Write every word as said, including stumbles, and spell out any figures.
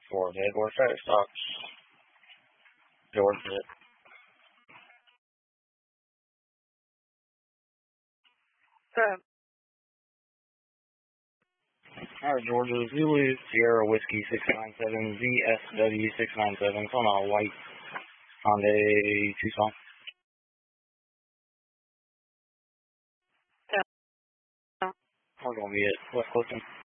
four, Jaguar Track Stock. George. Seven. Alright, Georgia, Zulu Sierra Whiskey six nine seven Z S W six nine seven. It's on a white Hyundai Tucson. Seven. We're going to be at West Clifton.